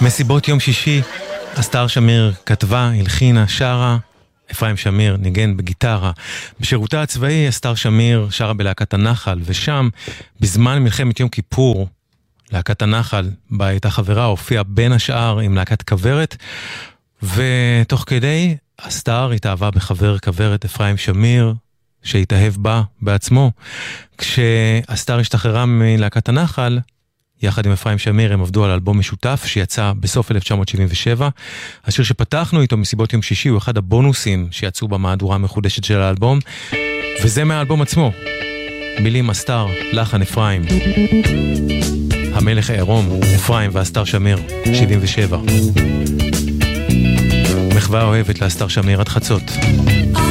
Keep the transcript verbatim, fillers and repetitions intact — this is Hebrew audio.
מסיבות יום שישי, אסתר שמיר כתבה, הלחינה, שרה, אפרים שמיר ניגן בגיטרה. בשירותה הצבאי אסתר שמיר שרה בלהקת הנחל, ושם בזמן מלחמת יום כיפור להקת הנחל בה הייתה חברה, הופיעה בין השאר עם להקת כברת, ותוך כדי אסתר התאהבה בחבר כברת אפרים שמיר שהתאהב בה בעצמו. כשאסתר השתחררה מלהקת הנחל יחד עם אפרים שמיר הם עבדו על אלבום משותף שיצא בסוף אלף תשע מאות שבעים ושבע. השיר שפתחנו איתו מסיבות יום שישי הוא אחד הבונוסים שיצאו במהדורה המחודשת של האלבום, וזה מהאלבום עצמו. מילים אסתר, לחן אפרים, המלך העירום, אפרים ואסתר שמיר, שבעים ושבע. מחווה אוהבת לאסתר שמיר עד חצות.